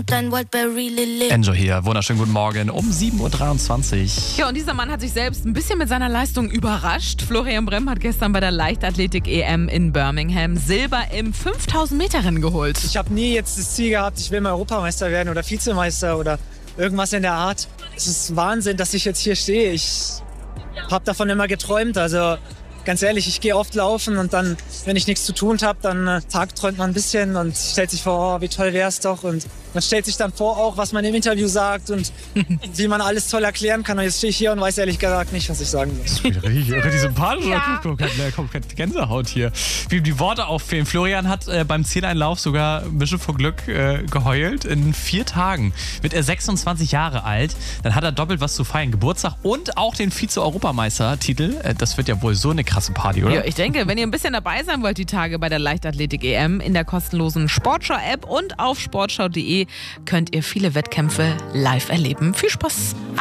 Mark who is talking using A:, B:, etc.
A: Enjoy hier, wunderschönen guten Morgen um 7.23 Uhr.
B: Ja, und dieser Mann hat sich selbst ein bisschen mit seiner Leistung überrascht. Florian Brem hat gestern bei der Leichtathletik-EM in Birmingham Silber im 5000-Meter-Rennen geholt.
C: Ich habe nie jetzt das Ziel gehabt, ich will mal Europameister werden oder Vizemeister oder irgendwas in der Art. Es ist Wahnsinn, dass ich jetzt hier stehe. Ich habe davon immer geträumt. Also ganz ehrlich, ich gehe oft laufen und dann, wenn ich nichts zu tun habe, dann tagträumt man ein bisschen und stellt sich vor, oh, wie toll wäre es doch. Und man stellt sich dann vor auch, was man im Interview sagt und wie man alles toll erklären kann. Und jetzt stehe ich hier und weiß ehrlich gesagt nicht, was ich sagen soll.
A: Richtig sympathisch. Ja. Kommt Gänsehaut hier. Wie die Worte auffehlen. Florian hat beim 10-Einlauf sogar ein bisschen vor Glück geheult. In 4 Tagen wird er 26 Jahre alt. Dann hat er doppelt was zu feiern. Geburtstag und auch den Vize-Europameister-Titel. Das wird ja wohl so eine krasse Party, oder?
B: Ja, ich denke, wenn ihr ein bisschen dabei sein wollt die Tage bei der Leichtathletik-EM in der kostenlosen Sportschau-App und auf sportschau.de könnt ihr viele Wettkämpfe live erleben. Viel Spaß!